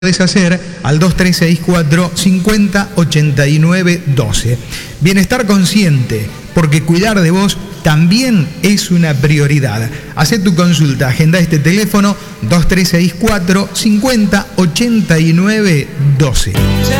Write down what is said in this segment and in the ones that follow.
Podés hacer al 2364 50 89 12. Bienestar consciente, porque cuidar de vos también es una prioridad. Hacé tu consulta, agenda este teléfono 2364 50 89 12.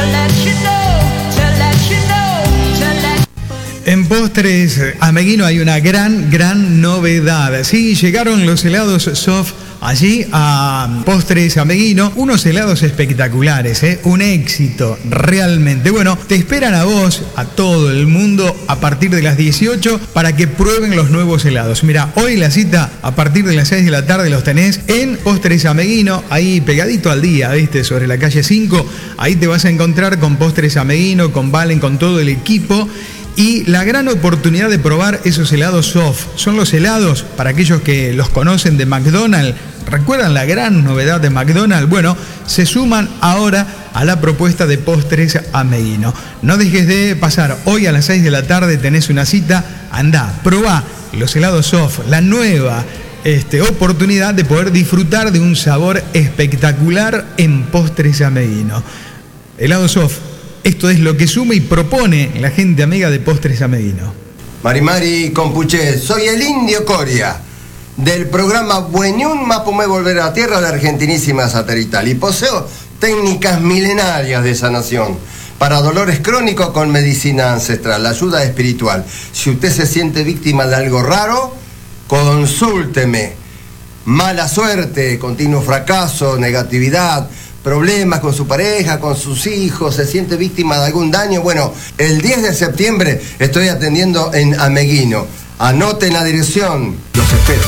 En Postres Ameguino hay una gran novedad. Sí, llegaron los helados soft allí a Postres Ameguino, unos helados espectaculares, un éxito realmente. Bueno, te esperan a vos, a todo el mundo, a partir de las 18 para que prueben los nuevos helados. Mira, hoy la cita a partir de las 6 de la tarde los tenés en Postres Ameguino, ahí pegadito al día, ¿viste? Sobre la calle 5, ahí te vas a encontrar con Postres Ameguino, con Valen, con todo el equipo. Y la gran oportunidad de probar esos helados soft. Son los helados, para aquellos que los conocen, de McDonald's. ¿Recuerdan la gran novedad de McDonald's? Bueno, se suman ahora a la propuesta de Postres Ameguino. No dejes de pasar. Hoy a las 6 de la tarde tenés una cita. Andá, probá los helados soft. La nueva oportunidad de poder disfrutar de un sabor espectacular en Postres Ameguino. Helado soft. Esto es lo que suma y propone la gente amiga de Postres Ameguino. Mari Compuché, soy el Indio Coria, del programa Bueñún Mapumé Volver a la Tierra de Argentinísima Satelital, y poseo técnicas milenarias de sanación para dolores crónicos con medicina ancestral, ayuda espiritual. Si usted se siente víctima de algo raro, consúlteme. Mala suerte, continuo fracaso, negatividad, problemas con su pareja, con sus hijos, se siente víctima de algún daño. Bueno, el 10 de septiembre estoy atendiendo en Ameguino. Anoten la dirección, los espero.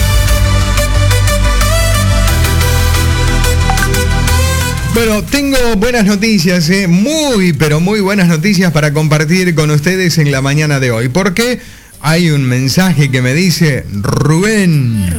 Bueno, tengo buenas noticias, muy buenas noticias para compartir con ustedes en la mañana de hoy. Porque hay un mensaje que me dice: Rubén,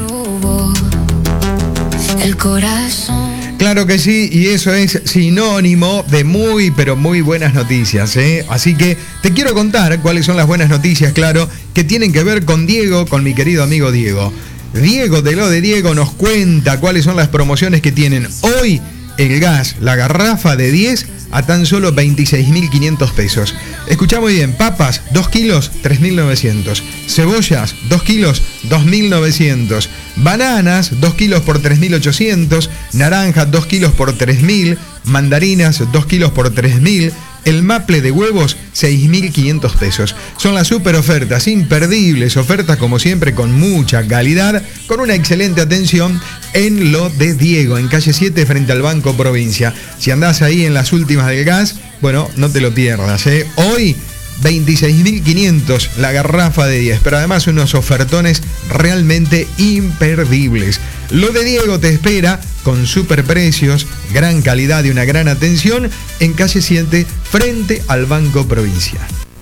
el corazón. Claro que sí, y eso es sinónimo de muy buenas noticias, Así que te quiero contar cuáles son las buenas noticias, claro, que tienen que ver con Diego, con mi querido amigo Diego. Diego de lo de Diego nos cuenta cuáles son las promociones que tienen hoy. El gas, la garrafa de 10 a tan solo 26.500 pesos. Escuchá muy bien: papas, 2 kilos, 3.900. Cebollas, 2 kilos, 2.900. Bananas, 2 kilos por 3.800. Naranja, 2 kilos por 3.000. Mandarinas, 2 kilos por 3.000. El maple de huevos, 6.500 pesos. Son las super ofertas, imperdibles ofertas, como siempre, con mucha calidad, con una excelente atención en lo de Diego, en calle 7, frente al Banco Provincia. Si andás ahí en las últimas del gas, bueno, no te lo pierdas, Hoy, 26.500 la garrafa de 10, pero además unos ofertones realmente imperdibles. Lo de Diego te espera con superprecios, gran calidad y una gran atención en calle 7 frente al Banco Provincia.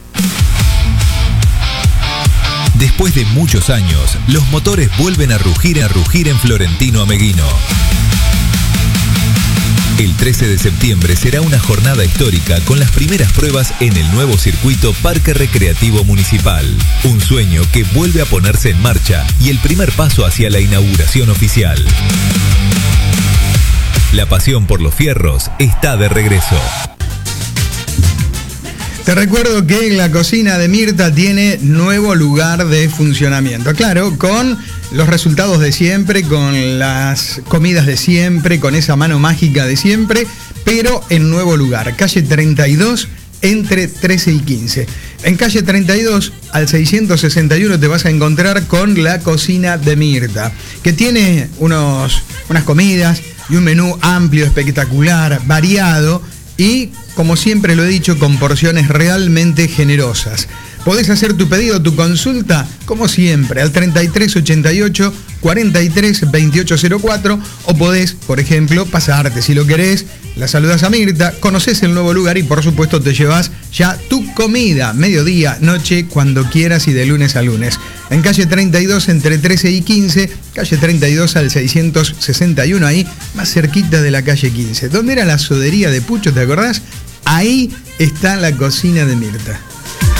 Después de muchos años, los motores vuelven a rugir en Florentino Ameguino. El 13 de septiembre será una jornada histórica con las primeras pruebas en el nuevo circuito Parque Recreativo Municipal. Un sueño que vuelve a ponerse en marcha y el primer paso hacia la inauguración oficial. La pasión por los fierros está de regreso. Te recuerdo que la cocina de Mirta tiene nuevo lugar de funcionamiento. Claro, con los resultados de siempre, con las comidas de siempre, con esa mano mágica de siempre, pero en nuevo lugar. Calle 32, entre 13 y 15. En calle 32, al 661, te vas a encontrar con la cocina de Mirta, que tiene unas comidas y un menú amplio, espectacular, variado, y, como siempre lo he dicho, con porciones realmente generosas. Podés hacer tu pedido, tu consulta, como siempre, al 3388 43 2804, o podés, por ejemplo, pasarte, si lo querés, la saludás a Mirta, conocés el nuevo lugar y, por supuesto, te llevas ya tu comida, mediodía, noche, cuando quieras y de lunes a lunes. En calle 32, entre 13 y 15, calle 32 al 661, ahí, más cerquita de la calle 15. ¿Dónde era la sodería de Pucho, te acordás? Ahí está la cocina de Mirta.